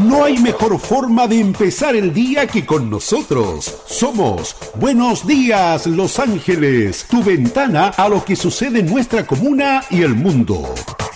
No hay mejor forma de empezar el día que con nosotros. Somos Buenos Días, Los Ángeles, tu ventana a lo que sucede en nuestra comuna y el mundo.